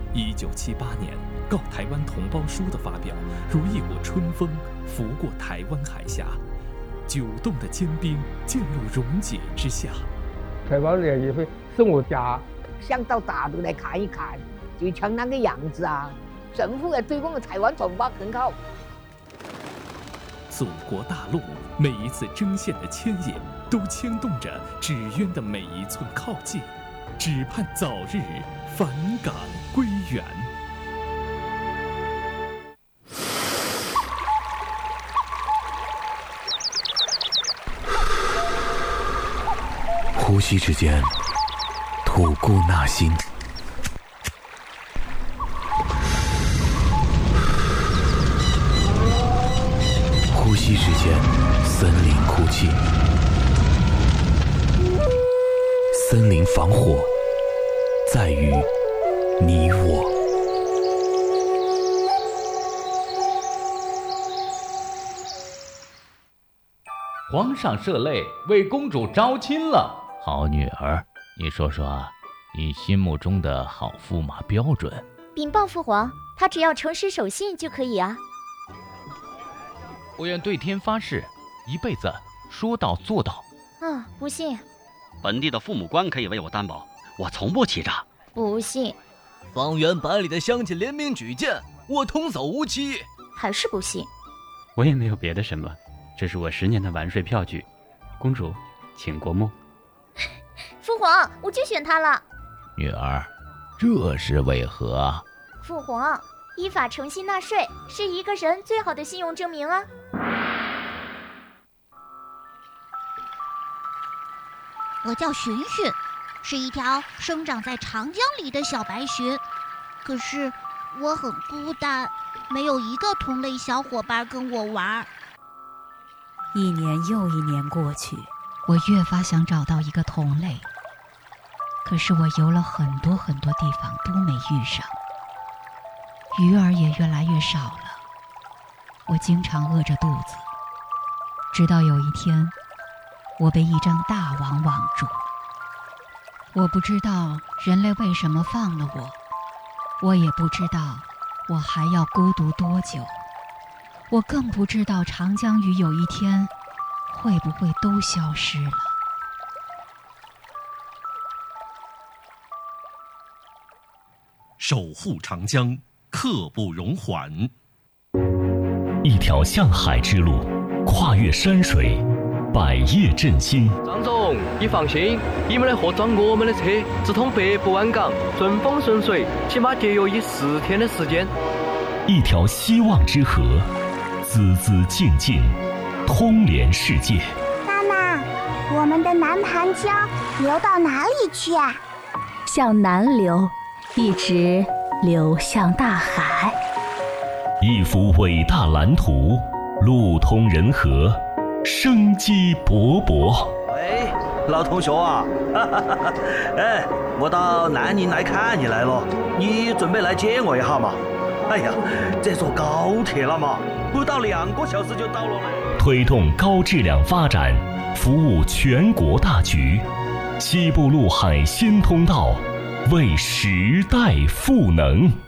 1978年，《告台湾同胞书》的发表，如一股春风拂过台湾海峡，9栋的坚冰渐入溶解之下。 台湾人也会送我家， 想到大陆来看一看，就像那个样子啊！政府来推广台湾同胞更好。 祖国大陆每一次征线的牵引，都牵动着纸鸢的每一寸靠近，只盼早日返港归元。 呼吸之间，吐故纳新。呼吸之间，森林哭泣。森林防火，在于你我。 皇上设泪为公主招亲了。好女儿，你说说，你心目中的好驸马标准？ 禀报父皇，他只要诚实守信就可以啊。 我愿对天发誓，一辈子说到做到。 不信。 本地的父母官可以为我担保，我从不欺诈。 不信。 方圆百里的乡亲联名举荐，我童叟无欺。 还是不信。 我也没有别的什么，这是我10年的完税票据，公主请过目。 父皇，我就选他了。 女儿，这是为何？ 父皇，依法诚信纳税是一个人最好的信用证明啊。 我叫寻寻，是一条生长在长江里的小白鲟，可是我很孤单，没有一个同类小伙伴跟我玩。 1年又1年过去，我越发想找到一个同类，可是我游了很多地方都没遇上，鱼儿也越来越少了，我经常饿着肚子，直到有一天我被一张大网网住。我不知道人类为什么放了我也不知道我还要孤独多久，我更不知道长江鱼有一天会不会都消失了。 守护长江，刻不容缓。 一条向海之路，跨越山水，百业振兴。 张总，你放心，你们的货装我们的车，直通北部湾港，顺风顺水，起码节约以4天的时间。 一条希望之河，孜孜静静，通连世界。 妈妈，我们的南盘江流到哪里去啊？ 向南流，一直流向大海。 一幅伟大蓝图，路通人和，生机勃勃。 喂，老同学啊，哎，我到南宁来看你来了，你准备来接我一下嘛？哎呀，这坐高铁了嘛，不到2个小时就到了嘞。 推动高质量发展，服务全国大局。西部陆海新通道，为时代赋能。